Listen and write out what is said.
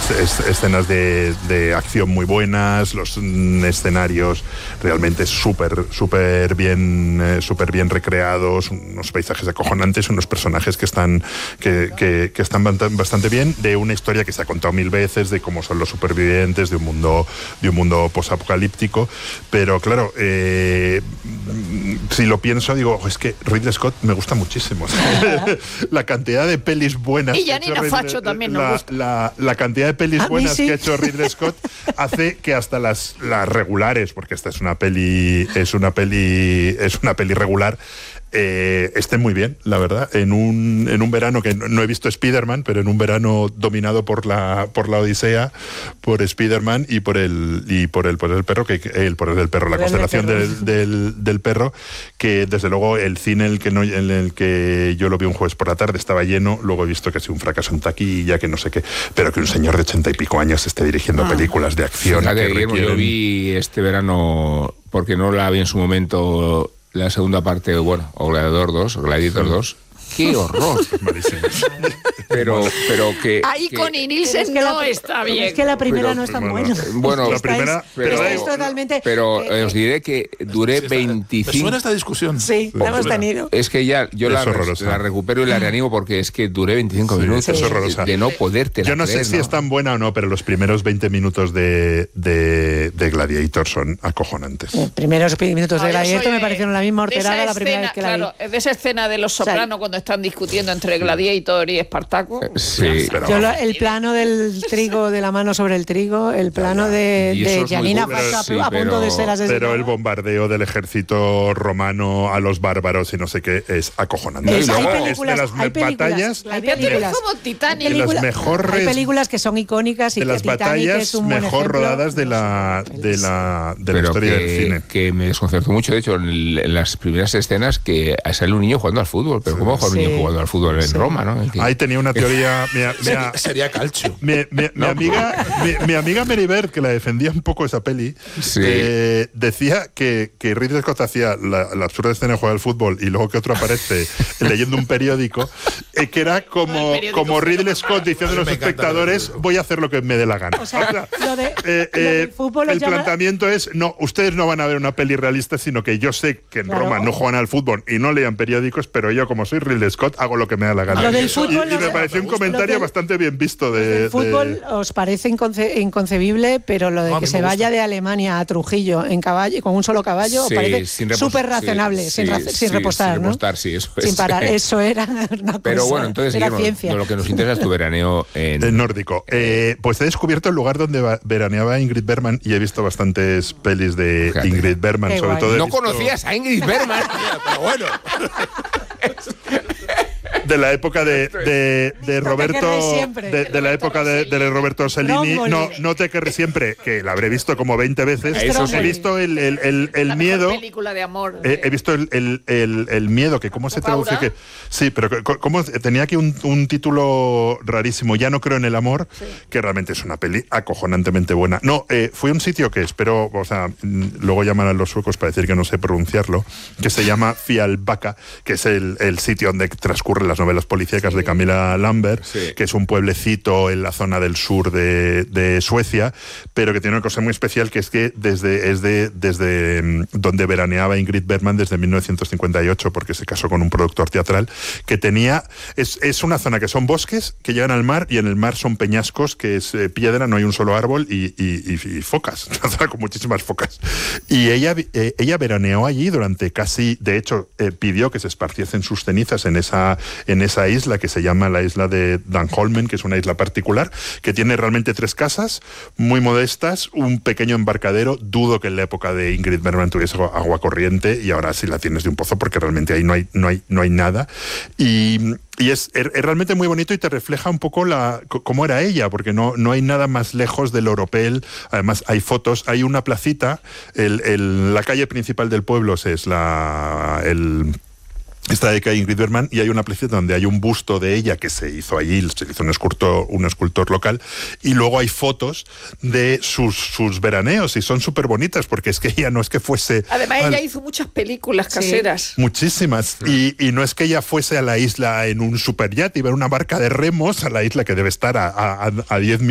escenas de acción muy buenas, los escenarios realmente súper bien recreados, unos paisajes acojonantes, unos personajes que están bastante bien, de una historia que se ha contado 1000 veces, de cómo son los supervivientes de un mundo posapocalíptico, pero claro, si lo pienso, digo, es que Ridley Scott me gusta muchísimo. La cantidad de pelis buenas. Y Giannina Faccio también nos gusta. La cantidad de pelis buenas que ha hecho Ridley Scott hace que hasta las regulares, porque esta es una peli regular, esté muy bien, la verdad. En un verano que no he visto Spider-Man, pero en un verano dominado por la Odisea, por Spider-Man y por el perro, la constelación del perro, que desde luego el cine en el que yo lo vi un jueves por la tarde estaba lleno. Luego he visto que ha sido un fracaso en taquilla, que no sé qué, pero que un señor de 80 y pico años esté dirigiendo películas de acción. Yo vi este verano, porque no la vi en su momento, la segunda parte, o Gladiator 2. ¡Qué horror! pero que... Ahí que, con Nielsen no está bien. Es que la primera no es tan buena. Bueno, la primera... Es totalmente... Pero os diré que duré 25... ¿Me suena esta discusión? Sí, la hemos tenido. Es que ya yo la recupero y la reanimo, porque es que duré 25 minutos de no poderte. Yo no sé si es tan buena o no, pero los primeros 20 minutos de Gladiator son acojonantes. Los primeros minutos de Gladiator me parecieron la misma horterada la primera vez que la vi. Claro, de esa escena de Los Sopranos, cuando están discutiendo entre Gladiator y Espartaco. Sí. El plano del trigo, de la mano sobre el trigo, el plano de Giannina Faccio a punto de ser asesinado. Pero el bombardeo del ejército romano a los bárbaros y no sé qué es acojonante. Hay películas como Titanic. Hay películas que son icónicas y de las batallas mejor rodadas de la historia del cine. Que me desconcertó mucho, de hecho, en las primeras escenas, que sale un niño jugando al fútbol. Pero ¿cómo juega un niño jugando al fútbol en Roma, no? Ahí tenía una teoría... Sería calcio. Mi amiga Mary Bird, que la defendía un poco esa peli, decía que Ridley Scott hacía la absurda escena de jugar al fútbol y luego que otro aparece leyendo un periódico, que era como Ridley Scott diciendo a los espectadores, voy a hacer lo que me dé la gana. O sea, lo del fútbol el planteamiento es, no, ustedes no van a ver una peli realista, sino que yo sé que en Roma no juegan al fútbol y no leían periódicos, pero yo, como soy Ridley Scott, hago lo que me da la gana. Lo del fútbol y me pareció un comentario bastante bien visto. El fútbol os parece inconcebible, pero lo de que se vaya de Alemania a Trujillo en caballo, con un solo caballo, os parece súper razonable, sin repostar, ¿no? Sin parar, eso era una cosa. Pero bueno, entonces, Guillermo, lo que nos interesa es tu veraneo en nórdico. Pues he descubierto el lugar donde veraneaba Ingrid Bergman y he visto bastantes pelis de Ingrid Bergman, sobre todo. ¿No conocías a Ingrid Bergman? Pero bueno. De la época de Roberto, de la época de Roberto Cellini, no te querré siempre, que la habré visto como 20 veces. He visto el miedo. Película de amor. He visto el miedo, que cómo se traduce, que sí, pero como tenía aquí un título rarísimo, Ya no creo en el amor, que realmente es una peli acojonantemente buena. No, fue un sitio que espero, o sea, luego llamarán los suecos para decir que no sé pronunciarlo, que se llama Fjällbacka, que es el sitio donde transcurren las novelas policíacas de Camilla Lambert, que es un pueblecito en la zona del sur de Suecia, pero que tiene una cosa muy especial, que es que desde donde veraneaba Ingrid Bergman desde 1958, porque se casó con un productor teatral, que tenía... Es una zona que son bosques que llegan al mar, y en el mar son peñascos, que es piedra, no hay un solo árbol, y focas, una zona con muchísimas focas. Y ella veraneó allí durante casi... De hecho, pidió que se esparciesen sus cenizas en esa isla que se llama la isla de Danholmen, que es una isla particular, que tiene realmente 3 casas muy modestas, un pequeño embarcadero. Dudo que en la época de Ingrid Bergman tuviese agua corriente, y ahora sí la tienes de un pozo, porque realmente ahí no hay nada. Y es realmente muy bonito, y te refleja un poco cómo era ella, porque no hay nada más lejos del oropel. Además hay fotos, hay una placita, la calle principal del pueblo es esta de Ingrid Bergman, y hay una placita donde hay un busto de ella que se hizo allí, se hizo un escultor local, y luego hay fotos de sus veraneos, y son súper bonitas, porque es que ella no es que fuese... Además ella hizo muchas películas caseras. Muchísimas, y no es que ella fuese a la isla en un superyate, iba en una barca de remos a la isla, que debe estar a 10